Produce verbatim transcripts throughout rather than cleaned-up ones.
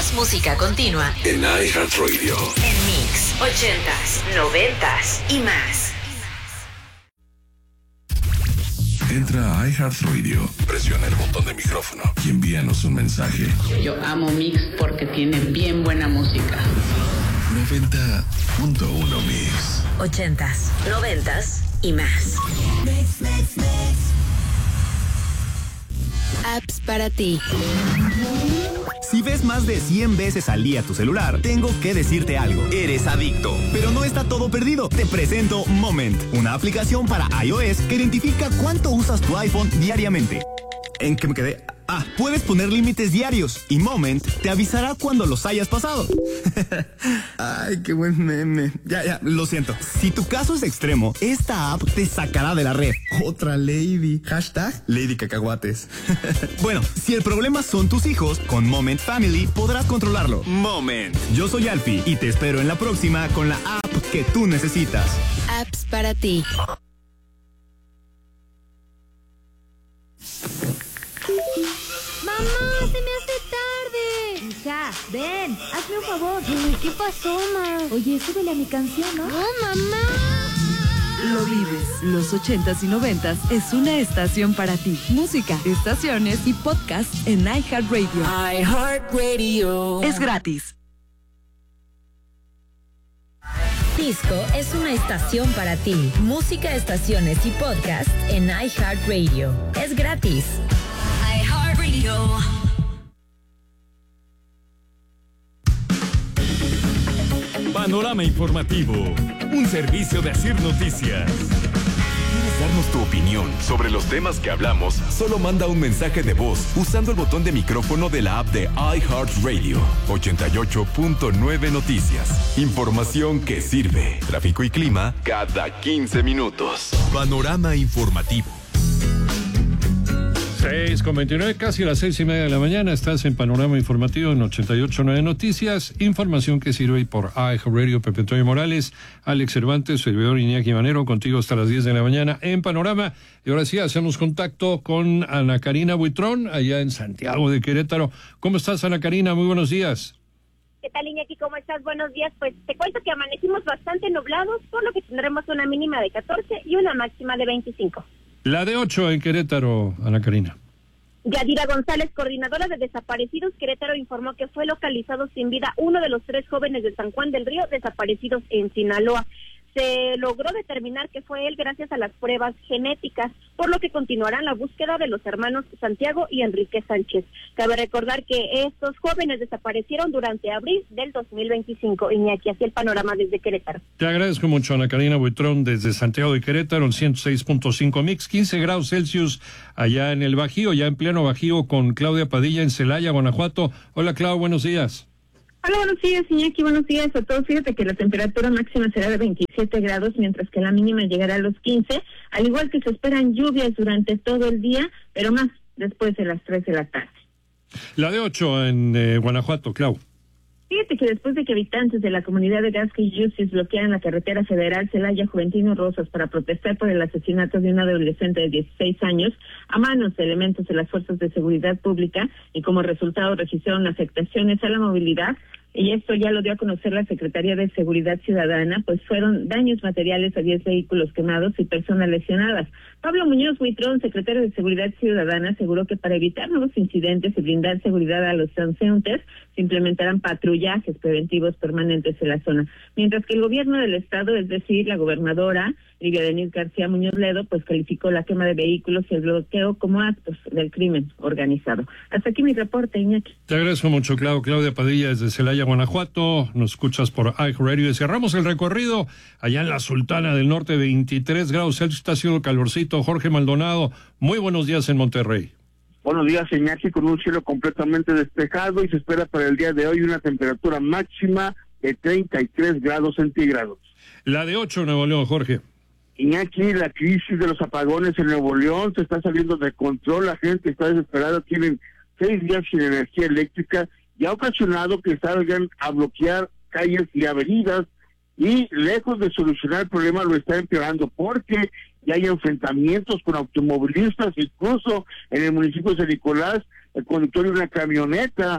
Más música continua en iHeartRadio. En Mix, ochentas, noventas y más. Entra a iHeartRadio, presiona el botón de micrófono y envíanos un mensaje. Yo amo Mix porque tiene bien buena música. noventa punto uno Mix. Ochentas, noventas y más. Mix, mix, mix. Apps para ti. Si ves más de cien veces al día tu celular, tengo que decirte algo. Eres adicto. Pero no está todo perdido. Te presento Moment, una aplicación para iOS que identifica cuánto usas tu iPhone diariamente. ¿En qué me quedé? Ah, puedes poner límites diarios y Moment te avisará cuando los hayas pasado. Ay, qué buen meme. Ya, ya, lo siento. Si tu caso es extremo, esta app te sacará de la red. Otra lady. Hashtag Lady Cacahuates. Bueno, si el problema son tus hijos, con Moment Family podrás controlarlo. Moment. Yo soy Alfie y te espero en la próxima con la app que tú necesitas. Apps para ti. ¡Mamá, se me hace tarde! Hija, ven, hazme un favor. Ay, ¿qué pasó, ma? Oye, súbele a mi canción, ¿no? ¡No, mamá! Lo vives. Los ochentas y noventas es una estación para ti. Música, estaciones y podcasts en iHeartRadio. iHeartRadio. Es gratis. Disco es una estación para ti. Música, estaciones y podcasts en iHeartRadio. Es gratis. iHeartRadio. Panorama Informativo, un servicio de Asir Noticias. ¿Quieres darnos tu opinión sobre los temas que hablamos? Solo manda un mensaje de voz usando el botón de micrófono de la app de iHeartRadio. ochenta y ocho punto nueve Noticias. Información que sirve. Tráfico y clima cada quince minutos. Panorama Informativo. seis con veintinueve, casi a las seis y media de la mañana. Estás en Panorama Informativo en ochenta y ocho punto nueve Noticias. Información que sirve por iHeartRadio. Pepe Antonio Morales, Alex Cervantes, servidor Iñaki Manero, contigo hasta las diez de la mañana en Panorama. Y ahora sí, hacemos contacto con Ana Karina Buitrón, allá en Santiago de Querétaro. ¿Cómo estás, Ana Karina? Muy buenos días. ¿Qué tal, Iñaki? ¿Cómo estás? Buenos días. Pues te cuento que amanecimos bastante nublados, por lo que tendremos una mínima de catorce y una máxima de veinticinco. La de ocho en Querétaro, Ana Karina. Yadira González, coordinadora de desaparecidos Querétaro, informó que fue localizado sin vida uno de los tres jóvenes de San Juan del Río desaparecidos en Sinaloa. Se logró determinar que fue él gracias a las pruebas genéticas, por lo que continuarán la búsqueda de los hermanos Santiago y Enrique Sánchez. Cabe recordar que estos jóvenes desaparecieron durante abril del dos mil veinticinco. Iñaki, así el panorama desde Querétaro. Te agradezco mucho, Ana Karina Buitrón, desde Santiago de Querétaro, en ciento seis punto cinco Mix, quince grados Celsius allá en el Bajío, ya en pleno Bajío con Claudia Padilla en Celaya, Guanajuato. Hola, Clau, buenos días. Hola, buenos días, Iñaki, buenos días a todos. Fíjate que la temperatura máxima será de veintisiete grados, mientras que la mínima llegará a los quince, al igual que se esperan lluvias durante todo el día, pero más después de las tres de la tarde. La de ocho en eh, Guanajuato, Clau. Fíjate que después de que habitantes de la comunidad de Gasca y Yusis bloquearan la carretera federal Celaya Juventino Rosas para protestar por el asesinato de un adolescente de dieciséis años a manos de elementos de las fuerzas de seguridad pública y como resultado registraron afectaciones a la movilidad, y esto ya lo dio a conocer la Secretaría de Seguridad Ciudadana, pues fueron daños materiales a diez vehículos quemados y personas lesionadas. Pablo Muñoz Buitrón, secretario de Seguridad Ciudadana, aseguró que para evitar nuevos incidentes y brindar seguridad a los transeúntes, se implementarán patrullajes preventivos permanentes en la zona. Mientras que el gobierno del estado, es decir, la gobernadora Livia Denise García Muñoz Ledo, pues calificó la quema de vehículos y el bloqueo como actos del crimen organizado. Hasta aquí mi reporte, Iñaki. Te agradezco mucho, Clau. Claudia Padilla desde Celaya, Guanajuato. Nos escuchas por iHeartRadio y cerramos el recorrido allá en la Sultana del Norte, veintitrés grados Celsius. Está haciendo calorcito. Jorge Maldonado, muy buenos días en Monterrey. Buenos días, Iñaki, con un cielo completamente despejado y se espera para el día de hoy una temperatura máxima de treinta y tres grados centígrados. La de ocho, Nuevo León, Jorge. Iñaki, la crisis de los apagones en Nuevo León se está saliendo de control, la gente está desesperada, tienen seis días sin energía eléctrica y ha ocasionado que salgan a bloquear calles y avenidas y lejos de solucionar el problema lo está empeorando porque ya hay enfrentamientos con automovilistas, incluso en el municipio de San Nicolás, el conductor de una camioneta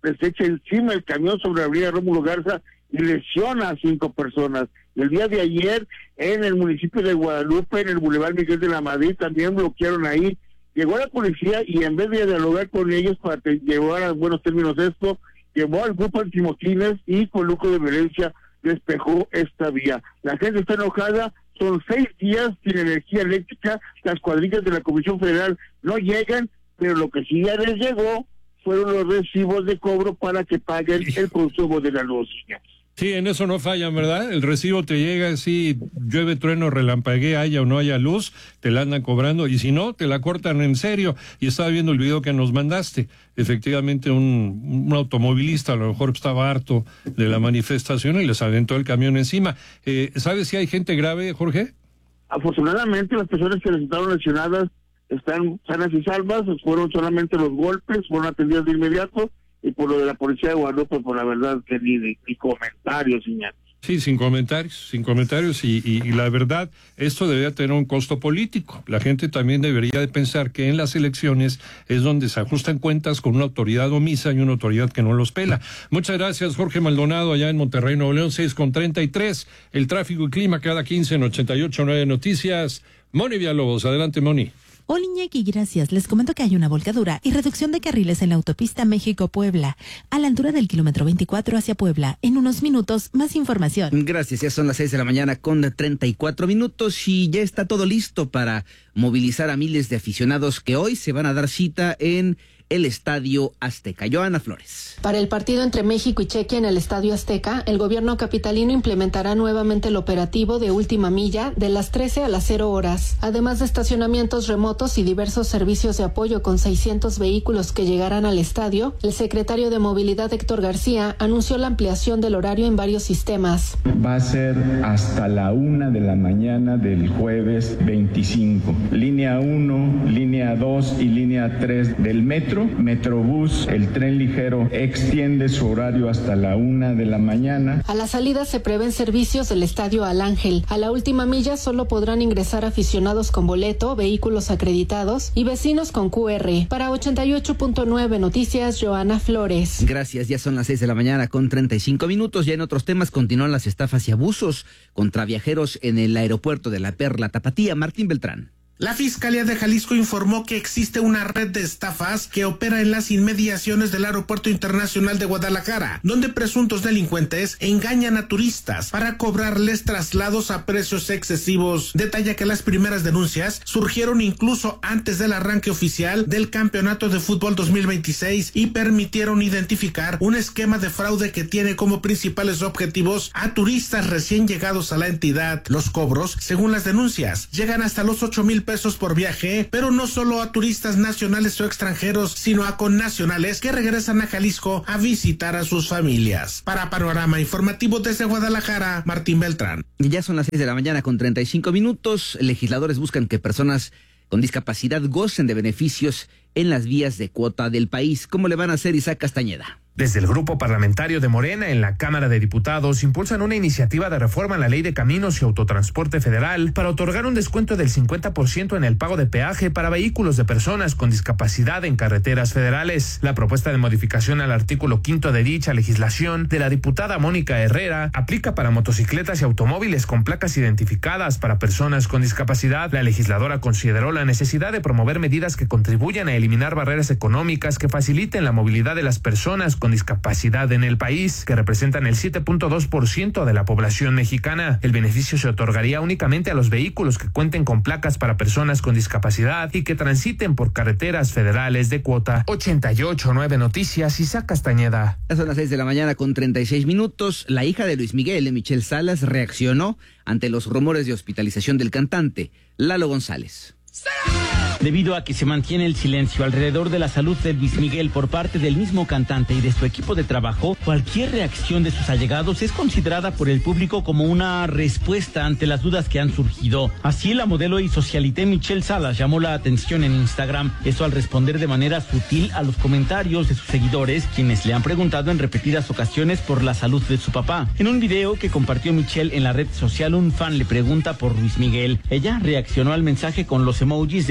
les echa encima el camión sobre la avenida Rómulo Garza y lesiona a cinco personas. El día de ayer, en el municipio de Guadalupe, en el Boulevard Miguel de la Madrid, también bloquearon ahí. Llegó la policía y en vez de dialogar con ellos para que llevara a buenos términos esto, llevó al grupo antimotines y con lucro de violencia despejó esta vía. La gente está enojada, son seis días sin energía eléctrica, las cuadrillas de la Comisión Federal no llegan, pero lo que sí ya les llegó fueron los recibos de cobro para que paguen el consumo de la luz. Sí, en eso no fallan, ¿verdad? El recibo te llega, si llueve, trueno, relampaguea, haya o no haya luz, te la andan cobrando, y si no, te la cortan en serio. Y estaba viendo el video que nos mandaste. Efectivamente, un, un automovilista a lo mejor estaba harto de la manifestación y les aventó el camión encima. Eh, ¿Sabes si hay gente grave, Jorge? Afortunadamente, las personas que resultaron lesionadas están sanas y salvas, fueron solamente los golpes, fueron atendidas de inmediato. Y por lo de la policía de Guadalupe, por la verdad que ni, ni comentarios, señor. Sí, sin comentarios, sin comentarios y, y, y la verdad, esto debería tener un costo político. La gente también debería de pensar que en las elecciones es donde se ajustan cuentas con una autoridad omisa y una autoridad que no los pela. Muchas gracias, Jorge Maldonado, allá en Monterrey, Nuevo León, seis con treinta y tres. El tráfico y clima cada quince en ochenta y ocho punto nueve Noticias. Moni Villalobos, adelante, Moni. Hola Iñaki, gracias. Les comento que hay una volcadura y reducción de carriles en la autopista México-Puebla, a la altura del kilómetro veinticuatro hacia Puebla. En unos minutos, más información. Gracias, ya son las seis de la mañana con treinta y cuatro minutos y ya está todo listo para movilizar a miles de aficionados que hoy se van a dar cita en el Estadio Azteca. Joana Flores. Para el partido entre México y Chequia en el Estadio Azteca, el gobierno capitalino implementará nuevamente el operativo de última milla de las trece a las cero horas. Además de estacionamientos remotos y diversos servicios de apoyo con seiscientos vehículos que llegarán al estadio, el secretario de Movilidad Héctor García anunció la ampliación del horario en varios sistemas. Va a ser hasta la una de la mañana del jueves veinticinco. Línea uno, línea dos y línea tres del metro. Metrobús, el tren ligero, extiende su horario hasta la una de la mañana. A la salida se prevén servicios del Estadio Al Ángel. A la última milla solo podrán ingresar aficionados con boleto, vehículos acreditados y vecinos con cu erre. Para ochenta y ocho punto nueve Noticias, Joana Flores. Gracias, ya son las seis de la mañana con treinta y cinco minutos. Ya en otros temas continúan las estafas y abusos contra viajeros en el aeropuerto de La Perla Tapatía. Martín Beltrán. La Fiscalía de Jalisco informó que existe una red de estafas que opera en las inmediaciones del Aeropuerto Internacional de Guadalajara, donde presuntos delincuentes engañan a turistas para cobrarles traslados a precios excesivos. Detalla que las primeras denuncias surgieron incluso antes del arranque oficial del Campeonato de Fútbol dos mil veintiséis y permitieron identificar un esquema de fraude que tiene como principales objetivos a turistas recién llegados a la entidad. Los cobros, según las denuncias, llegan hasta los ocho mil pesos por viaje, pero no solo a turistas nacionales o extranjeros, sino a connacionales que regresan a Jalisco a visitar a sus familias. Para Panorama Informativo desde Guadalajara, Martín Beltrán. Ya son las seis de la mañana con treinta y cinco minutos. Legisladores buscan que personas con discapacidad gocen de beneficios en las vías de cuota del país. ¿Cómo le van a hacer, Isaac Castañeda? Desde el grupo parlamentario de Morena en la Cámara de Diputados impulsan una iniciativa de reforma a la Ley de Caminos y Autotransporte Federal para otorgar un descuento del cincuenta por ciento en el pago de peaje para vehículos de personas con discapacidad en carreteras federales. La propuesta de modificación al artículo quinto de dicha legislación de la diputada Mónica Herrera aplica para motocicletas y automóviles con placas identificadas para personas con discapacidad. La legisladora consideró la necesidad de promover medidas que contribuyan a eliminar barreras económicas que faciliten la movilidad de las personas con con discapacidad en el país, que representan el siete punto dos por ciento de la población mexicana. El beneficio se otorgaría únicamente a los vehículos que cuenten con placas para personas con discapacidad y que transiten por carreteras federales de cuota. ochenta y ocho punto nueve Noticias, Isaac Castañeda. Ya son las seis de la mañana con treinta y seis minutos. La hija de Luis Miguel, Michelle Salas, reaccionó ante los rumores de hospitalización del cantante. Lalo González. Debido a que se mantiene el silencio alrededor de la salud de Luis Miguel por parte del mismo cantante y de su equipo de trabajo, cualquier reacción de sus allegados es considerada por el público como una respuesta ante las dudas que han surgido. Así, la modelo y socialité Michelle Salas llamó la atención en Instagram, eso al responder de manera sutil a los comentarios de sus seguidores, quienes le han preguntado en repetidas ocasiones por la salud de su papá. En un video que compartió Michelle en la red social, un fan le pregunta por Luis Miguel. Ella reaccionó al mensaje con los emojis de una estrella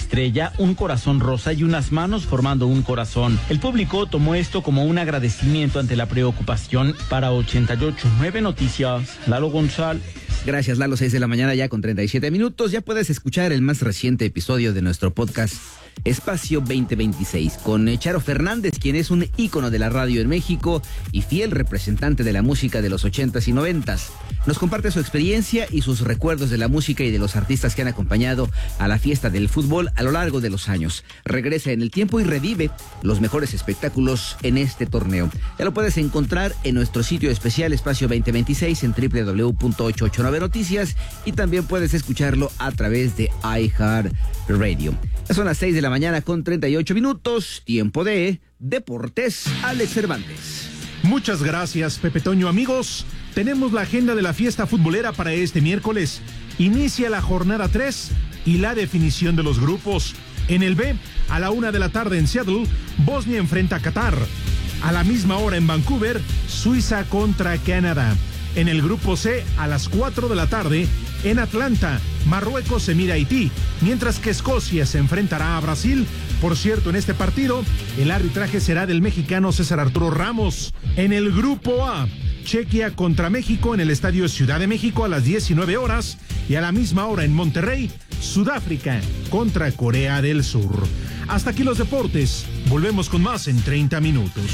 estrella, un corazón rosa y unas manos formando un corazón. El público tomó esto como un agradecimiento ante la preocupación. Para ochenta y ocho punto nueve Noticias, Lalo González. Gracias, Lalo. Seis de la mañana ya con treinta y siete minutos. Ya puedes escuchar el más reciente episodio de nuestro podcast Espacio veinte veintiséis con Charo Fernández, quien es un ícono de la radio en México y fiel representante de la música de los ochentas y noventas. Nos comparte su experiencia y sus recuerdos de la música y de los artistas que han acompañado a la fiesta del fútbol a lo largo de los años. Regresa en el tiempo y revive los mejores espectáculos en este torneo. Ya lo puedes encontrar en nuestro sitio especial Espacio veinte veintiséis en doble u doble u doble u punto ochocientos ochenta y nueve Noticias y también puedes escucharlo a través de iHeartRadio. Ya son las seis de la mañana con treinta y ocho minutos, tiempo de Deportes. Alex Cervantes. Muchas gracias, Pepe Toño. Amigos, tenemos la agenda de la fiesta futbolera para este miércoles. Inicia la jornada tres y la definición de los grupos. En el B, a la una de la tarde en Seattle, Bosnia enfrenta a Qatar. A la misma hora en Vancouver, Suiza contra Canadá. En el grupo C, a las cuatro de la tarde, en Atlanta, Marruecos se mira a Haití, mientras que Escocia se enfrentará a Brasil. Por cierto, en este partido, el arbitraje será del mexicano César Arturo Ramos. En el grupo A, Chequia contra México en el Estadio Ciudad de México a las diecinueve horas y a la misma hora en Monterrey, Sudáfrica contra Corea del Sur. Hasta aquí los deportes. Volvemos con más en treinta minutos.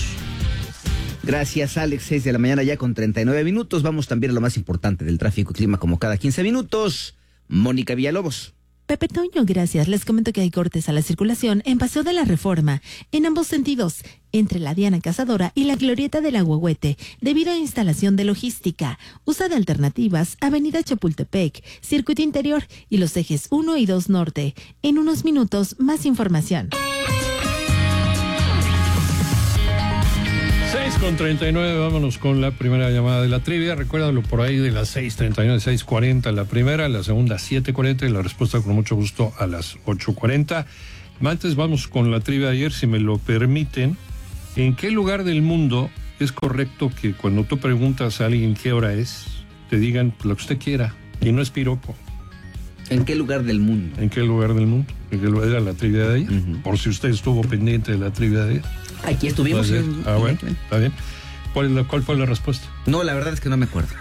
Gracias, Alex. seis de la mañana ya con treinta y nueve minutos. Vamos también a lo más importante del tráfico y clima como cada quince minutos. Mónica Villalobos. Pepe Toño, gracias. Les comento que hay cortes a la circulación en Paseo de la Reforma, en ambos sentidos, entre la Diana Cazadora y la Glorieta del Ahuehuete, debido a instalación de logística. Usa de alternativas Avenida Chapultepec, Circuito Interior y los ejes uno y dos Norte. En unos minutos, más información. seis con treinta y nueve, vámonos con la primera llamada de la trivia. Recuérdalo por ahí de las seis treinta y nueve, seis cuarenta la primera, la segunda siete cuarenta y la respuesta con mucho gusto a las ocho cuarenta. Antes vamos con la trivia de ayer, si me lo permiten. ¿En qué lugar del mundo es correcto que cuando tú preguntas a alguien qué hora es, te digan lo que usted quiera y no es piropo? ¿En qué lugar del mundo? ¿En qué lugar del mundo? ¿En qué lugar era la trivia de ayer? Uh-huh. Por si usted estuvo pendiente de la trivia de ayer. Aquí estuvimos. En... Ah, bueno, está bien. ¿Cuál, la, ¿Cuál fue la respuesta? No, la verdad es que no me acuerdo.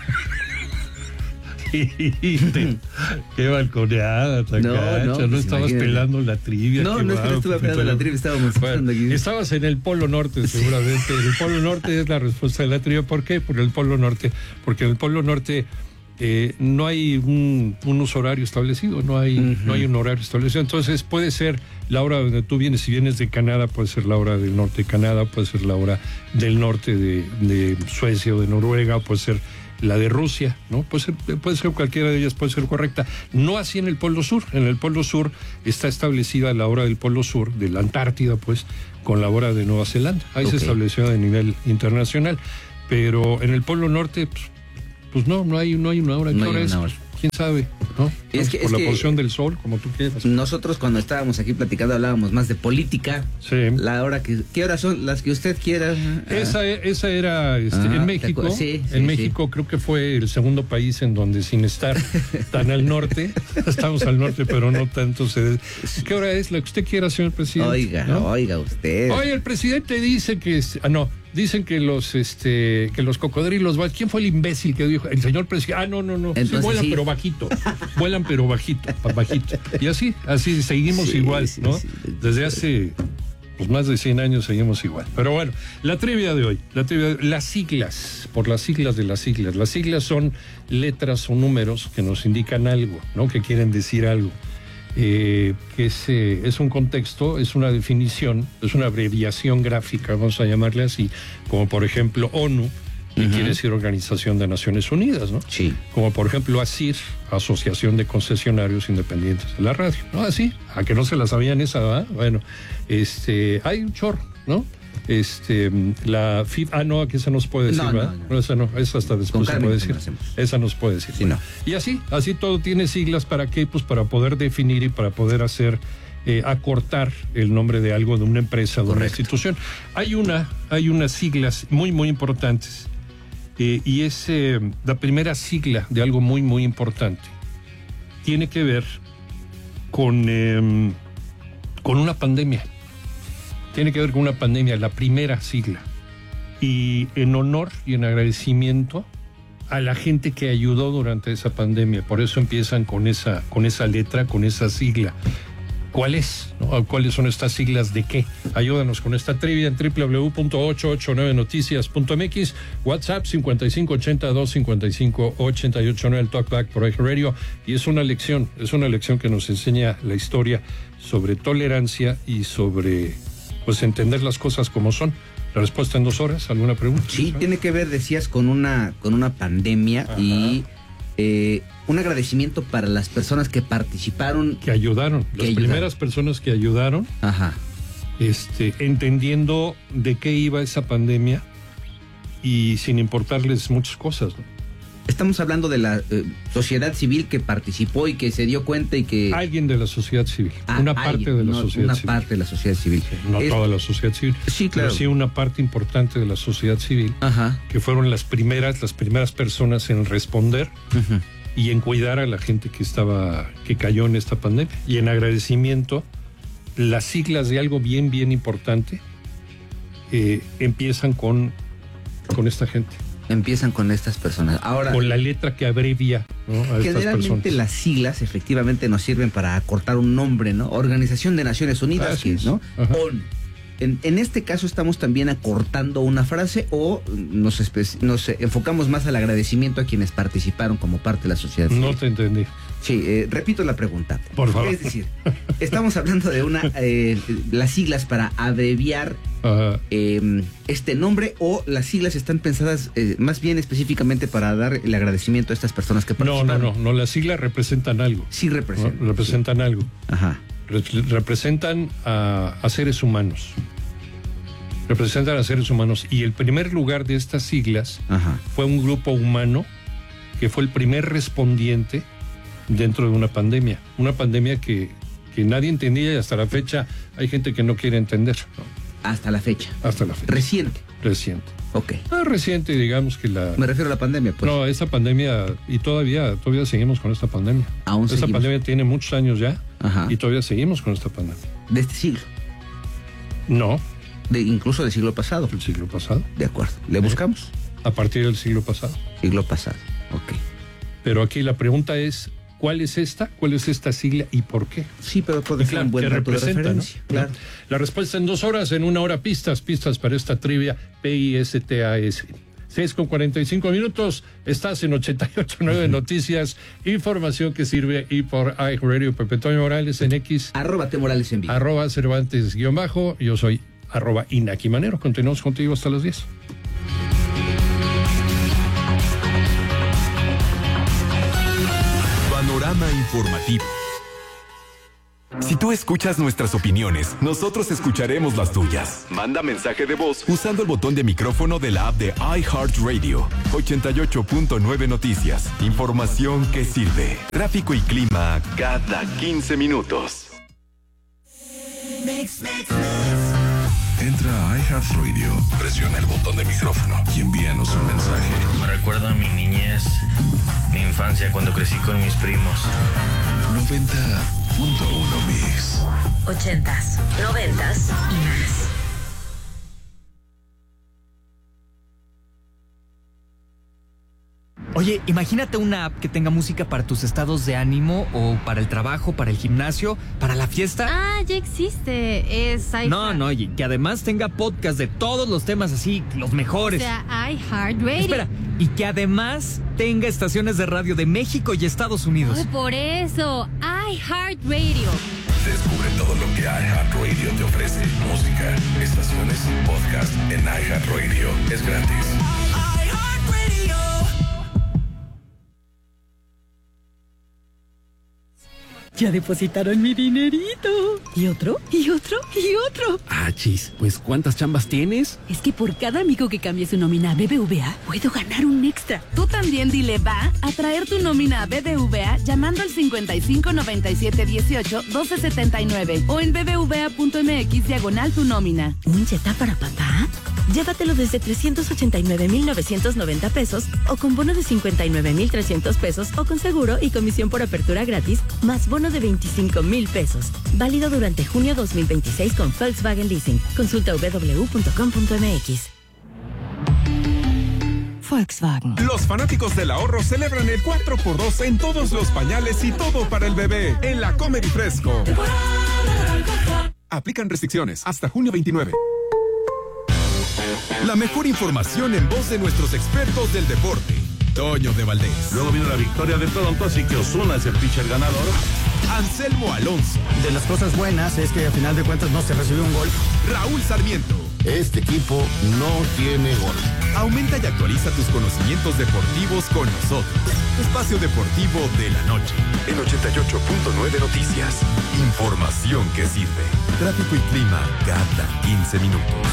Qué balconeada, tan no, gacha. No, no pues estabas imagínate. pelando la trivia. No, no es que no estuve pelando la trivia, estábamos bueno, aquí. Estabas en el Polo Norte, seguramente. El Polo Norte es la respuesta de la trivia. ¿Por qué? Por el Polo Norte. Porque en el Polo Norte eh, no hay un, un uso horario establecido, no hay, uh-huh. no hay un horario establecido. Entonces puede ser la hora donde tú vienes. Si vienes de Canadá, puede ser la hora del norte de Canadá, puede ser la hora del norte de, de Suecia o de Noruega, puede ser la de Rusia, ¿no? Puede ser, puede ser cualquiera de ellas, puede ser correcta. No así en el Polo Sur. En el Polo Sur está establecida la hora del Polo Sur, de la Antártida, pues, con la hora de Nueva Zelanda. Ahí okay. se estableció a nivel internacional. Pero en el Polo Norte, pues, pues no, no hay, no hay una hora. ¿Qué no hora es? Hora. ¿Quién sabe? ¿No? Es que, por es la que posición del sol, como tú quieras. Nosotros cuando estábamos aquí platicando hablábamos más de política. Sí. La hora que, ¿qué horas son? Las que usted quiera. Esa, ah. esa era este, ah, en México. Sí, sí, en México sí. Creo que fue el segundo país en donde sin estar tan al norte, estamos al norte pero no tanto. Se, ¿Qué hora es? La que usted quiera, señor presidente. Oiga, ¿no? oiga usted. Oye, el presidente dice que... Ah, no. Dicen que los este que los cocodrilos, ¿quién fue el imbécil que dijo? El señor presidente. Ah, no, no, no. Entonces, sí, vuelan sí. pero bajito. Vuelan pero bajito, bajito. Y así, así seguimos sí, igual, sí, ¿no? Sí. Desde hace pues más de cien años seguimos igual. Pero bueno, la trivia de hoy, la trivia de, las siglas, por las siglas de las siglas. Las siglas son letras o números que nos indican algo, ¿no? Que quieren decir algo. Eh, que es, eh, es un contexto, es una definición, es una abreviación gráfica, vamos a llamarle así, como por ejemplo ONU, que uh-huh. quiere decir Organización de Naciones Unidas, ¿no? Sí. Como por ejemplo ASIR, Asociación de Concesionarios Independientes de la Radio, ¿no? Así, a que no se la sabían esa, ¿verdad? Bueno, este, hay un chorro, ¿no? Este, la F I B, ah, no, aquí esa no se puede decir, no, ¿verdad? No, no. no, esa no, esa hasta después se puede decir. Esa no se puede decir. Sí, no. Y así, así todo tiene siglas, ¿para qué? Pues para poder definir y para poder hacer, eh, acortar el nombre de algo, de una empresa, de Correcto. Una institución. Hay una, hay unas siglas muy, muy importantes, eh, y es eh, la primera sigla de algo muy, muy importante. Tiene que ver con... Eh, con una pandemia. Tiene que ver con una pandemia, la primera sigla. Y en honor y en agradecimiento a la gente que ayudó durante esa pandemia. Por eso empiezan con esa, con esa letra, con esa sigla. ¿Cuál es? ¿No? ¿Cuáles son estas siglas de qué? Ayúdanos con esta trivia en doble u doble u doble u punto ocho ocho nueve noticias punto m x, WhatsApp cincuenta y cinco ochenta dos cincuenta y cinco ochenta y ocho nueve, el Talkback por iHeart Radio. Y es una lección, es una lección que nos enseña la historia sobre tolerancia y sobre, pues, entender las cosas como son. La respuesta en dos horas, ¿alguna pregunta? Sí, tiene que ver, decías, con una, con una pandemia. Ajá. y eh, un agradecimiento para las personas que participaron. Que ayudaron, que las ayudaron. primeras personas que ayudaron. Ajá. Este, entendiendo de qué iba esa pandemia y sin importarles muchas cosas, ¿no? Estamos hablando de la eh, sociedad civil que participó y que se dio cuenta y que... Alguien de la sociedad civil, ah, una parte alguien, de la no, sociedad una civil. Una parte de la sociedad civil. Sí, no es... toda la sociedad civil. Sí, claro. Pero sí una parte importante de la sociedad civil. Ajá. Que fueron las primeras, las primeras personas en responder uh-huh. y en cuidar a la gente que estaba, que cayó en esta pandemia. Y en agradecimiento, las siglas de algo bien, bien importante eh, empiezan con, con esta gente. Empiezan con estas personas. Ahora, con la letra que abrevia, ¿no? a generalmente estas las siglas efectivamente nos sirven para acortar un nombre, ¿no? Organización de Naciones Unidas, que es, ¿no? ONU. En, en este caso estamos también acortando una frase o nos, espe- nos enfocamos más al agradecimiento a quienes participaron como parte de la sociedad civil. No te entendí. Sí, eh, repito la pregunta. Por favor. Es decir, estamos hablando de una eh, las siglas para abreviar uh-huh. eh, este nombre, o las siglas están pensadas eh, más bien específicamente para dar el agradecimiento a estas personas que participaron. No, no, no, no, las siglas representan algo. Sí representan. ¿No? Representan sí. algo. Ajá. Re- representan a, a seres humanos. Representan a seres humanos. Y el primer lugar de estas siglas Ajá. fue un grupo humano que fue el primer respondiente dentro de una pandemia. Una pandemia que, que nadie entendía y hasta la fecha hay gente que no quiere entender, ¿no? Hasta la fecha. Hasta la fecha. Reciente. Reciente. Ok. Ah, reciente, digamos que la... Me refiero a la pandemia, pues. No, esta pandemia, y todavía, todavía seguimos con esta pandemia. Aún Esta seguimos. pandemia tiene muchos años ya. Ajá. Y todavía seguimos con esta pandemia. ¿De este siglo? No. De, incluso del siglo pasado. Del siglo pasado. De acuerdo. ¿Le buscamos? A partir del siglo pasado. Siglo pasado. Ok. Pero aquí la pregunta es, ¿cuál es esta? ¿Cuál es esta sigla y por qué? Sí, pero puede ser un buen dato de referencia. ¿No? Claro. La respuesta en dos horas, en una hora pistas, pistas para esta trivia P I S T A S. seis con cuarenta y cinco minutos, estás en ochenta y ocho nueve Noticias, información que sirve, y por iHeartRadio, Pepe Toño Morales en X. Arroba T Morales en vivo. Arroba Cervantes guión bajo, yo soy arroba Inaki Manero. Continuamos contigo hasta las diez. Panorama informativo. Si tú escuchas nuestras opiniones, nosotros escucharemos las tuyas. Manda mensaje de voz usando el botón de micrófono de la app de iHeartRadio. ochenta y ocho punto nueve Noticias. Información que sirve. Tráfico y clima cada quince minutos. Entra a iHeartRadio, presiona el botón de micrófono y envíanos un mensaje. Me recuerda a mi niñez, mi infancia cuando crecí con mis primos. noventa punto uno Mix. Ochentas, noventas y más. Oye, imagínate una app que tenga música para tus estados de ánimo, o para el trabajo, para el gimnasio, para la fiesta. Ah, ya existe. Es iHeart. No, no, oye, que además tenga podcast de todos los temas así, los mejores. O sea, iHeartRadio. Espera, y que además tenga estaciones de radio de México y Estados Unidos. Oh, por eso, iHeartRadio. Descubre todo lo que iHeartRadio te ofrece. Música, estaciones, podcast en iHeartRadio. Es gratis. Ya depositaron mi dinerito. ¿Y otro? ¿Y otro? ¿Y otro? Ah, chis, pues ¿cuántas chambas tienes? Es que por cada amigo que cambie su nómina a B B V A, puedo ganar un extra. Tú también dile va a traer tu nómina a B B V A llamando al cincuenta y cinco noventa y siete dieciocho doce setenta y nueve o en bbva punto mx diagonal tu nómina. ¿Un yeta para papá? Llévatelo desde trescientos ochenta y nueve mil novecientos noventa pesos o con bono de cincuenta y nueve mil trescientos pesos o con seguro y comisión por apertura gratis más bono de veinticinco mil pesos. Válido durante junio dos mil veintiséis con Volkswagen Leasing. Consulta doble u doble u doble u punto com punto m x. Volkswagen. Los fanáticos del ahorro celebran el cuatro por dos en todos los pañales y todo para el bebé en la Comer y Fresco. Aplican restricciones hasta junio veintinueve. La mejor información en voz de nuestros expertos del deporte. Toño de Valdés. Luego vino la victoria de Toronto, así que Ozuna es el pitcher ganador. Anselmo Alonso. De las cosas buenas es que a final de cuentas no se recibió un gol. Raúl Sarmiento. Este equipo no tiene gol. Aumenta y actualiza tus conocimientos deportivos con nosotros. Espacio Deportivo de la Noche. En ochenta y ocho punto nueve Noticias. Información que sirve. Tráfico y clima cada quince minutos.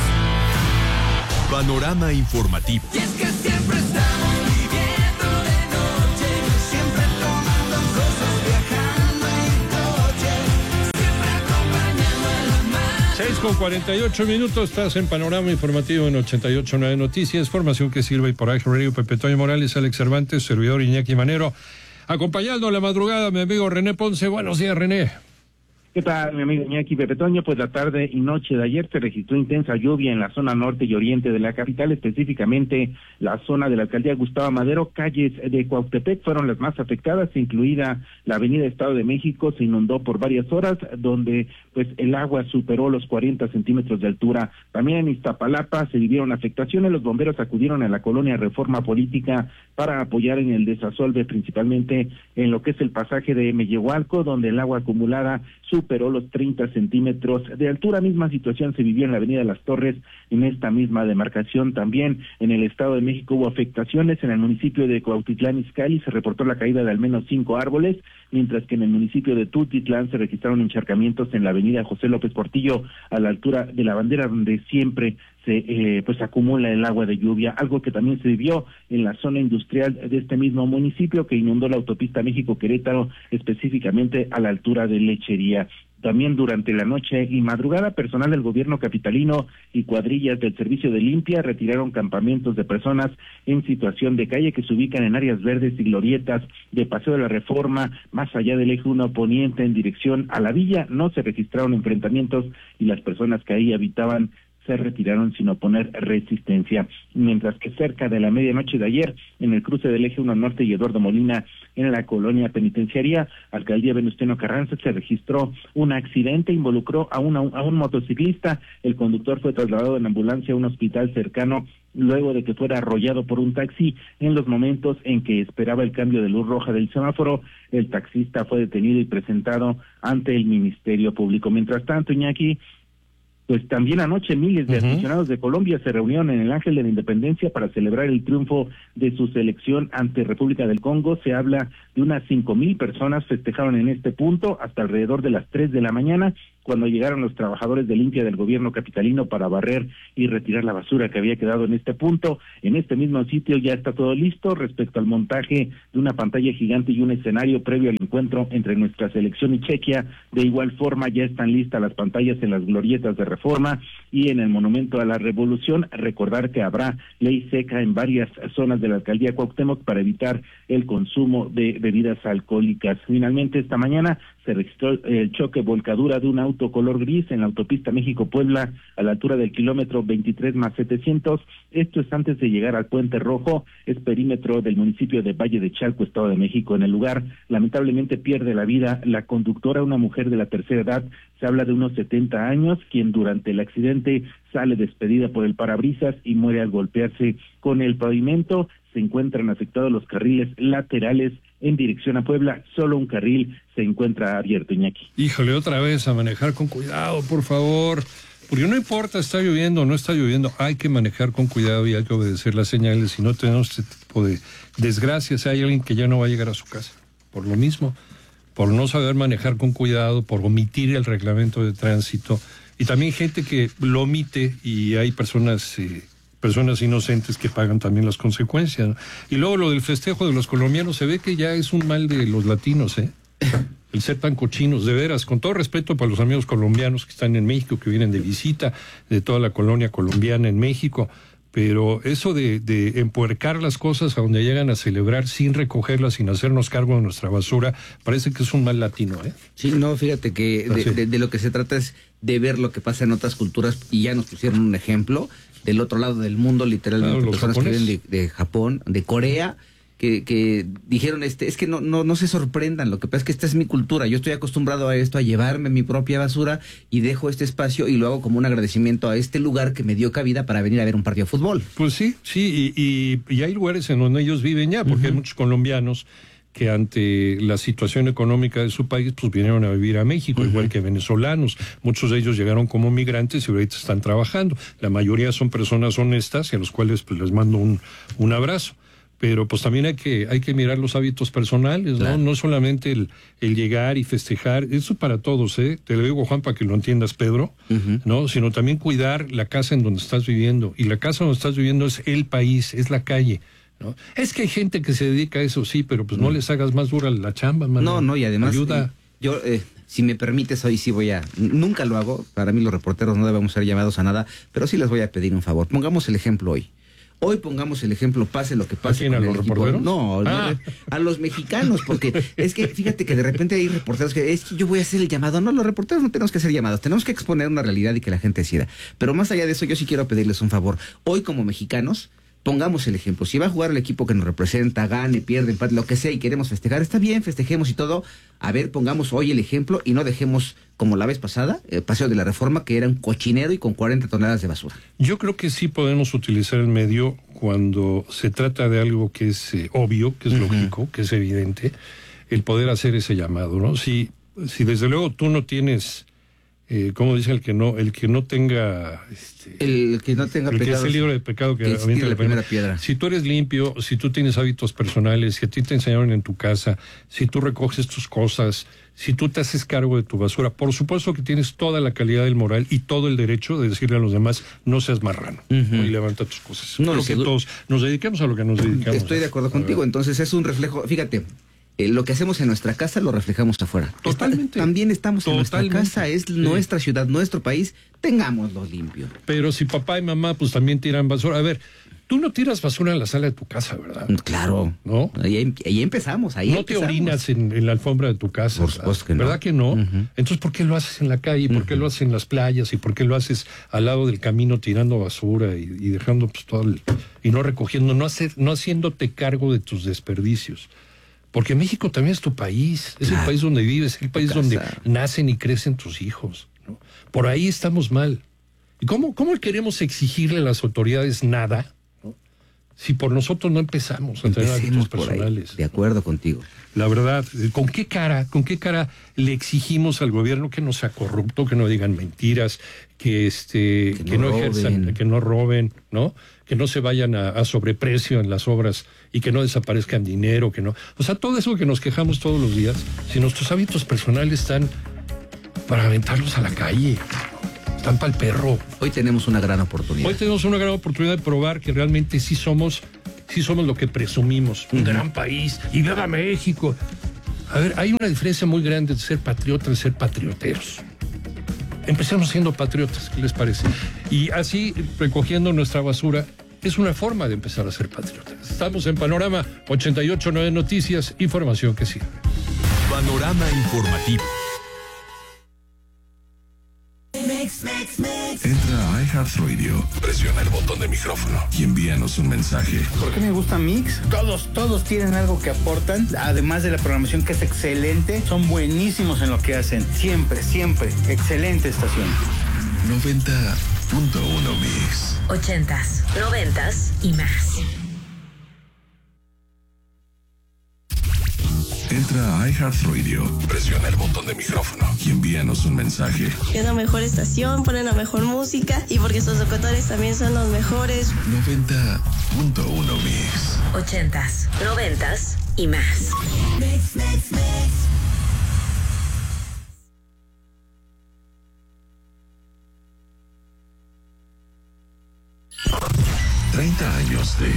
Panorama informativo. Y es que siempre estamos viviendo de noche, siempre tomando cosas, viajando en coche, siempre acompañando a la mar. seis con cuarenta y ocho minutos, estás en Panorama Informativo en ochenta y ocho punto nueve Noticias, formación que sirve y por iHeart Radio, Pepe Toño Morales, Alex Cervantes, servidor Iñaki Manero, acompañando a la madrugada mi amigo René Ponce. Buenos días, René. ¿Qué tal, mi amigo Iñaki Pepe Toño? Pues la tarde y noche de ayer se registró intensa lluvia en la zona norte y oriente de la capital, específicamente la zona de la alcaldía Gustavo Madero. Calles de Cuautepec fueron las más afectadas, incluida la avenida Estado de México, se inundó por varias horas, donde pues el agua superó los cuarenta centímetros de altura. También en Iztapalapa se vivieron afectaciones, los bomberos acudieron a la colonia Reforma Política para apoyar en el desasolve, principalmente en lo que es el pasaje de Mellehualco, donde el agua acumulada superó los treinta centímetros de altura. Misma situación se vivió en la avenida Las Torres, en esta misma demarcación. También en el Estado de México hubo afectaciones. En el municipio de Cuautitlán Izcalli se reportó la caída de al menos cinco árboles, mientras que en el municipio de Tultitlán se registraron encharcamientos en la avenida José López Portillo, a la altura de la bandera, donde siempre se eh, pues acumula el agua de lluvia, algo que también se vivió en la zona industrial de este mismo municipio, que inundó la autopista México-Querétaro, específicamente a la altura de Lechería. También durante la noche y madrugada, personal del gobierno capitalino y cuadrillas del servicio de limpia retiraron campamentos de personas en situación de calle que se ubican en áreas verdes y glorietas de Paseo de la Reforma, más allá del eje uno poniente en dirección a la villa. No se registraron enfrentamientos y las personas que ahí habitaban se retiraron sin oponer resistencia. Mientras que cerca de la medianoche de ayer, en el cruce del eje uno Norte y Eduardo Molina, en la colonia penitenciaria, alcaldía Venustiano Carranza, se registró un accidente, involucró a, una, a un motociclista. El conductor fue trasladado en ambulancia a un hospital cercano luego de que fuera arrollado por un taxi. En los momentos en que esperaba el cambio de luz roja del semáforo, el taxista fue detenido y presentado ante el Ministerio Público. Mientras tanto, Iñaki, pues también anoche miles de uh-huh. aficionados de Colombia se reunieron en el Ángel de la Independencia para celebrar el triunfo de su selección ante República del Congo. Se habla de unas cinco mil personas festejaron en este punto hasta alrededor de las tres de la mañana, cuando llegaron los trabajadores de limpia del gobierno capitalino para barrer y retirar la basura que había quedado en este punto. En este mismo sitio ya está todo listo respecto al montaje de una pantalla gigante y un escenario previo al encuentro entre nuestra selección y Chequia. De igual forma ya están listas las pantallas en las glorietas de Reforma y en el Monumento a la Revolución. Recordar que habrá ley seca en varias zonas de la alcaldía Cuauhtémoc para evitar el consumo de bebidas alcohólicas. Finalmente, esta mañana se registró el choque volcadura de un auto color gris en la autopista México-Puebla a la altura del kilómetro veintitrés más setecientos. Esto es antes de llegar al Puente Rojo, es perímetro del municipio de Valle de Chalco, Estado de México. En el lugar, lamentablemente pierde la vida la conductora, una mujer de la tercera edad, se habla de unos setenta años, quien durante el accidente sale despedida por el parabrisas y muere al golpearse con el pavimento. Se encuentran afectados los carriles laterales en dirección a Puebla, solo un carril se encuentra abierto, Iñaki. Híjole, otra vez a manejar con cuidado, por favor, porque no importa, está lloviendo o no está lloviendo, hay que manejar con cuidado y hay que obedecer las señales, si no tenemos este tipo de desgracias. Hay alguien que ya no va a llegar a su casa, por lo mismo, por no saber manejar con cuidado, por omitir el reglamento de tránsito, y también gente que lo omite y hay personas... Eh, personas inocentes que pagan también las consecuencias, ¿no? Y luego lo del festejo de los colombianos, se ve que ya es un mal de los latinos, ¿eh? el ser tan cochinos, de veras, con todo respeto para los amigos colombianos que están en México, que vienen de visita, de toda la colonia colombiana en México, pero eso de, de empuercar las cosas a donde llegan a celebrar sin recogerlas, sin hacernos cargo de nuestra basura, parece que es un mal latino, ¿eh? Sí, no, fíjate que de, de, de lo que se trata es de ver lo que pasa en otras culturas, y ya nos pusieron un ejemplo del otro lado del mundo, literalmente, Claro, los personas que japoneses. vienen de, de Japón, de Corea, que, que dijeron, este, es que no, no, no se sorprendan, lo que pasa es que esta es mi cultura, yo estoy acostumbrado a esto, a llevarme mi propia basura, y dejo este espacio y lo hago como un agradecimiento a este lugar que me dio cabida para venir a ver un partido de fútbol. Pues sí, sí, y, y, y hay lugares en donde ellos viven ya, porque uh-huh. hay muchos colombianos que ante la situación económica de su país, pues vinieron a vivir a México, uh-huh. igual que venezolanos. Muchos de ellos llegaron como migrantes y ahorita están trabajando. La mayoría son personas honestas y a los cuales pues les mando un, un abrazo. Pero pues también hay que hay que mirar los hábitos personales, claro. ¿no? No solamente el, el llegar y festejar, eso para todos, ¿eh? Te lo digo, Juan, para que lo entiendas, Pedro, uh-huh. ¿no? Sino también cuidar la casa en donde estás viviendo. Y la casa donde estás viviendo es el país, es la calle, ¿no? Es que hay gente que se dedica a eso, sí, pero pues no, no les hagas más dura la chamba, mano. No, no, y además, ayuda. Eh, yo, eh, si me permites, hoy sí voy a... Nunca lo hago, para mí los reporteros no debemos ser llamados a nada, pero sí les voy a pedir un favor. Pongamos el ejemplo hoy. Hoy pongamos el ejemplo, pase lo que pase. ¿A quién, a los reporteros? No, ah. no, a los mexicanos, porque es que fíjate que de repente hay reporteros que es que yo voy a hacer el llamado. No, los reporteros no tenemos que hacer llamados, tenemos que exponer una realidad y que la gente decida. Pero más allá de eso, yo sí quiero pedirles un favor. Hoy como mexicanos, pongamos el ejemplo. Si va a jugar el equipo que nos representa, gane, pierde, empate, lo que sea, y queremos festejar, está bien, festejemos y todo. A ver, pongamos hoy el ejemplo y no dejemos, como la vez pasada, el Paseo de la Reforma, que era un cochinero y con cuarenta toneladas de basura. Yo creo que sí podemos utilizar el medio cuando se trata de algo que es eh, obvio, que es uh-huh. lógico, que es evidente, el poder hacer ese llamado, ¿no? Si, si desde luego tú no tienes... Eh, como dice el que no, el que no tenga, este, el que no tenga el pecados, que esté libre de pecado que, que aviente la, la primera primera piedra. Si tú eres limpio, si tú tienes hábitos personales, si a ti te enseñaron en tu casa, si tú recoges tus cosas, si tú te haces cargo de tu basura, por supuesto que tienes toda la calidad del moral y todo el derecho de decirle a los demás, no seas marrano, uh-huh. ¿no? Y levanta tus cosas. No, Creo que todos nos dediquemos a lo que nos dedicamos. Estoy de acuerdo contigo, entonces es un reflejo, fíjate. Eh, lo que hacemos en nuestra casa lo reflejamos afuera. Totalmente. Está, también estamos Totalmente. en nuestra casa, es sí. nuestra ciudad, nuestro país, tengámoslo limpio. Pero si papá y mamá pues también tiran basura, a ver, tú no tiras basura en la sala de tu casa, ¿verdad? Claro. ¿No? Ahí, ahí empezamos, ahí No empezamos. te orinas en, en la alfombra de tu casa. Por supuesto que no. ¿Verdad que no? Uh-huh. Entonces, ¿por qué lo haces en la calle? ¿Por uh-huh. qué lo haces en las playas? ¿Y por qué lo haces al lado del camino tirando basura y, y dejando pues todo el, y no recogiendo, no, hacer, no haciéndote cargo de tus desperdicios? Porque México también es tu país, es claro. el país donde vives, es el país donde nacen y crecen tus hijos, ¿no? Por ahí estamos mal. ¿Y cómo, cómo queremos exigirle a las autoridades nada, ¿no? Si por nosotros no empezamos a tener hábitos personales? De acuerdo contigo. La verdad, ¿con qué cara, con qué cara le exigimos al gobierno que no sea corrupto, que no digan mentiras, que este, que, que no, no ejerzan, que no roben, ¿no? Que no se vayan a, a sobreprecio en las obras y que no desaparezcan dinero, que no... O sea, todo eso que nos quejamos todos los días, si nuestros hábitos personales están para aventarlos a la calle, están para el perro. Hoy tenemos una gran oportunidad. Hoy tenemos una gran oportunidad de probar que realmente sí somos, sí somos lo que presumimos, un uh-huh. gran país, y viva México. A ver, hay una diferencia muy grande de ser patriotas y ser patrioteros. Empecemos siendo patriotas, ¿qué les parece? Y así, recogiendo nuestra basura, es una forma de empezar a ser patriotas. Estamos en Panorama ochenta y ocho punto nueve Noticias, información que sirve. Panorama informativo. Entra a iHeartRadio, presiona el botón de micrófono y envíanos un mensaje. ¿Por qué me gusta Mix? Todos, todos tienen algo que aportan, además de la programación que es excelente, son buenísimos en lo que hacen. Siempre, siempre, excelente estación. noventa punto uno Mix. Ochentas, noventas y más. Entra a iHeartRadio, presiona el botón de micrófono y envíanos un mensaje. Es la mejor estación, ponen la mejor música y porque sus locutores también son los mejores. noventa punto uno Mix. Ochentas, noventas y más. Mix, mix, mix. treinta años de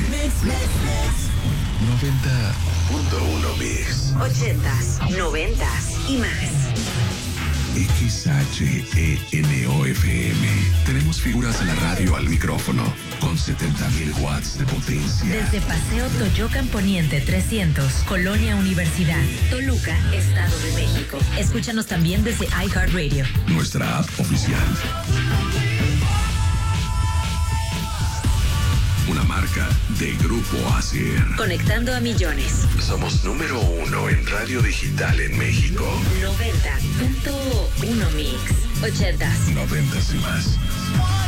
noventa punto uno Mix. ochentas, noventas y más. X H E N O F M. Tenemos figuras de la radio al micrófono con setenta mil watts de potencia. Desde Paseo Toyocan Poniente trescientos, Colonia Universidad, Toluca, Estado de México. Escúchanos también desde iHeartRadio. Nuestra app oficial. Una marca de Grupo Acer. Conectando a millones. Somos número uno en radio digital en México. noventa punto uno Mix. ochentas. Noventas y más.